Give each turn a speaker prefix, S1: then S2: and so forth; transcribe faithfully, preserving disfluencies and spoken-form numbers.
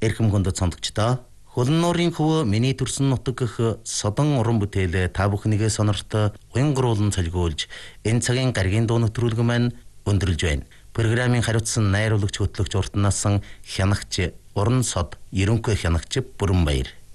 S1: Эрхэм хүндэт сонсогчдоо Хөлн нуурын хөвөө миний төрсөн нутаг гэх содон уран бүтээлээ та бүхнийгээ сонорт уян гуруулан цолгиулж энэ цагийн гаргийн дуу нэвтрүүлэг маань өндөрлж байна. Программын хариуцсан найруулагч хөтлөгч урт насан хянагч уран сод ерөнхий хянагч Бүрэн Баяр.